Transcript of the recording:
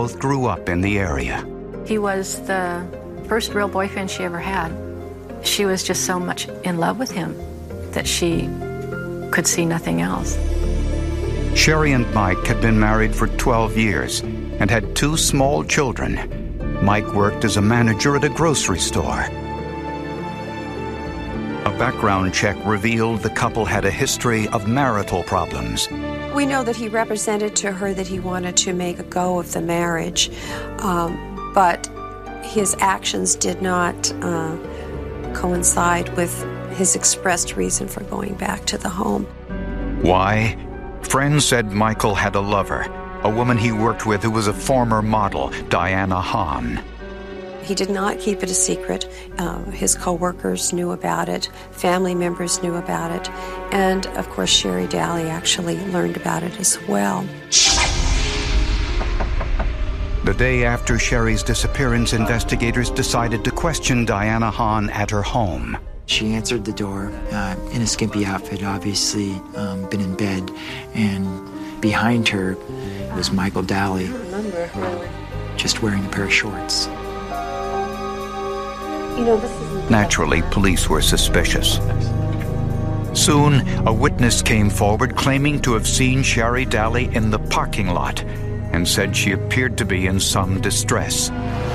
both grew up in the area. He was the first real boyfriend she ever had. She was just so much in love with him that she could see nothing else. Sherry and Mike had been married for 12 years and had 2 small children. Mike worked as a manager at a grocery store. A background check revealed the couple had a history of marital problems. We know that he represented to her that he wanted to make a go of the marriage, but his actions did not coincide with his expressed reason for going back to the home. Why? Friends said Michael had a lover, a woman he worked with who was a former model, Diana Hahn. He did not keep it a secret. His co-workers knew about it, family members knew about it, and of course Sherry Daly actually learned about it as well. The day after Sherry's disappearance, investigators decided to question Diana Hahn at her home. She answered the door in a skimpy outfit, obviously been in bed, and behind her was Michael Daly, just wearing a pair of shorts. Naturally, police were suspicious. Soon, a witness came forward claiming to have seen Sherry Daly in the parking lot and said she appeared to be in some distress.